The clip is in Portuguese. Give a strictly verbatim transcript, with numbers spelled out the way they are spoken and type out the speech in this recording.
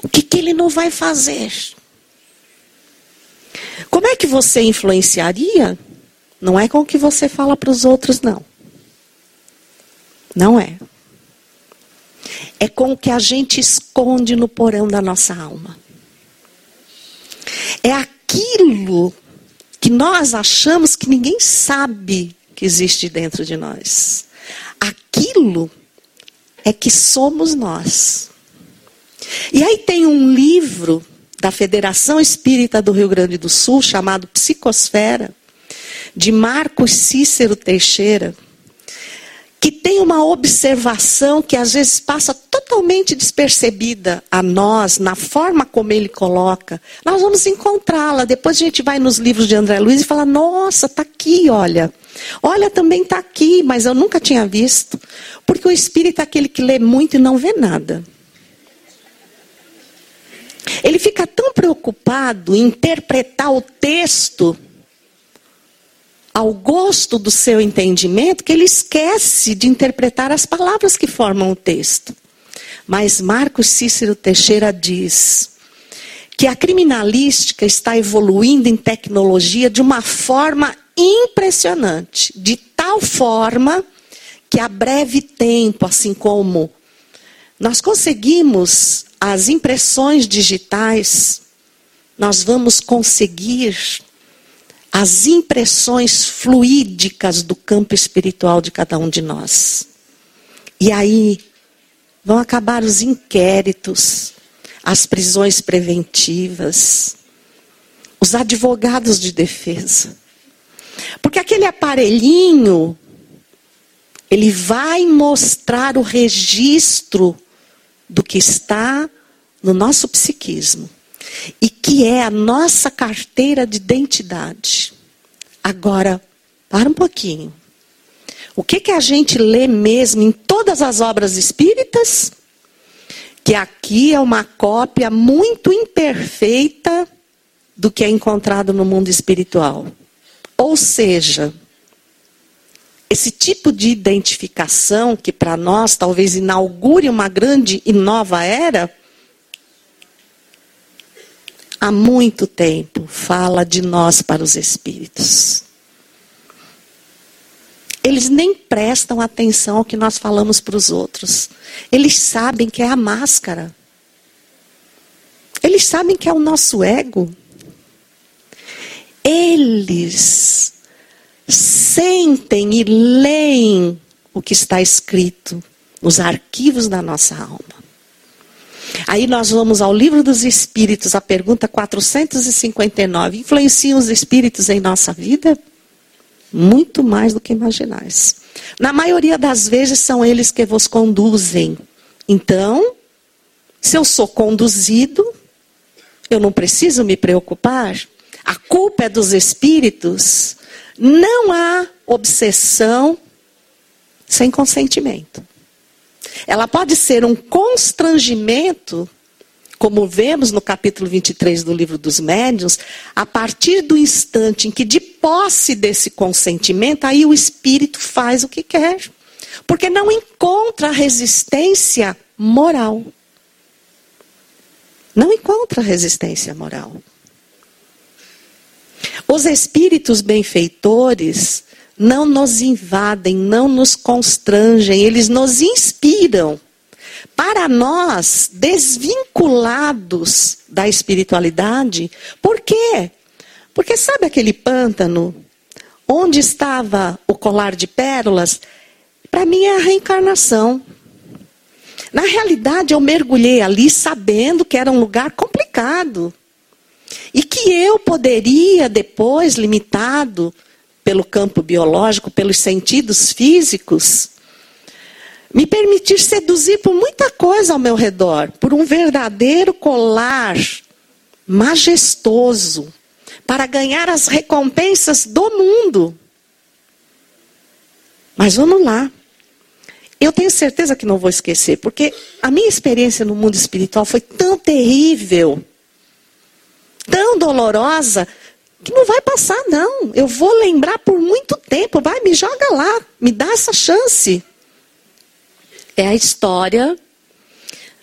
O que, que ele não vai fazer? Como é que você influenciaria? Não é com o que você fala para os outros, não. Não é. É com o que a gente esconde no porão da nossa alma. É aquilo que nós achamos que ninguém sabe que existe dentro de nós. Aquilo é que somos nós. E aí tem um livro da Federação Espírita do Rio Grande do Sul, chamado Psicosfera, de Marcos Cícero Teixeira, que tem uma observação que às vezes passa totalmente despercebida a nós, na forma como ele coloca. Nós vamos encontrá-la. Depois a gente vai nos livros de André Luiz e fala, nossa, está aqui, olha. Olha, também está aqui, mas eu nunca tinha visto. Porque o espírito é aquele que lê muito e não vê nada. Ele fica tão preocupado em interpretar o texto ao gosto do seu entendimento, que ele esquece de interpretar as palavras que formam o texto. Mas Marcos Cícero Teixeira diz que a criminalística está evoluindo em tecnologia de uma forma impressionante, de tal forma que a breve tempo, assim como nós conseguimos as impressões digitais, nós vamos conseguir as impressões fluídicas do campo espiritual de cada um de nós. E aí vão acabar os inquéritos, as prisões preventivas, os advogados de defesa. Porque aquele aparelhinho, ele vai mostrar o registro do que está no nosso psiquismo. E que é a nossa carteira de identidade. Agora, para um pouquinho. O que, que a gente lê mesmo em todas as obras espíritas? Que aqui é uma cópia muito imperfeita do que é encontrado no mundo espiritual. Ou seja, esse tipo de identificação que para nós talvez inaugure uma grande e nova era, há muito tempo fala de nós para os espíritos. Eles nem prestam atenção ao que nós falamos para os outros. Eles sabem que é a máscara. Eles sabem que é o nosso ego. Eles sentem e leem o que está escrito nos arquivos da nossa alma. Aí nós vamos ao Livro dos Espíritos, a pergunta quatrocentos e cinquenta e nove. Influenciam os espíritos em nossa vida? Muito mais do que imaginais. Na maioria das vezes são eles que vos conduzem. Então, se eu sou conduzido, eu não preciso me preocupar. A culpa é dos espíritos. Não há obsessão sem consentimento. Ela pode ser um constrangimento, como vemos no capítulo vinte e três do Livro dos Médiuns, a partir do instante em que, de posse desse consentimento, aí o espírito faz o que quer. Porque não encontra resistência moral. Não encontra resistência moral. Os espíritos benfeitores não nos invadem, não nos constrangem, eles nos inspiram. Para nós, desvinculados da espiritualidade, por quê? Porque sabe aquele pântano onde estava o colar de pérolas? Para mim é a reencarnação. Na realidade, eu mergulhei ali sabendo que era um lugar complicado. E que eu poderia depois, limitado pelo campo biológico, pelos sentidos físicos, me permitir seduzir por muita coisa ao meu redor, por um verdadeiro colar majestoso, para ganhar as recompensas do mundo. Mas vamos lá. Eu tenho certeza que não vou esquecer, porque a minha experiência no mundo espiritual foi tão terrível, tão dolorosa, que não vai passar, não. Eu vou lembrar por muito tempo. Vai, me joga lá. Me dá essa chance. É a história